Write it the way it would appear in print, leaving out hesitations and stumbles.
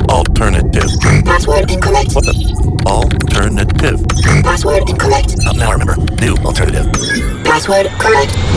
Alternative. Password incorrect. What the? Alternative. Password incorrect. Now I remember. New alternative. Password correct.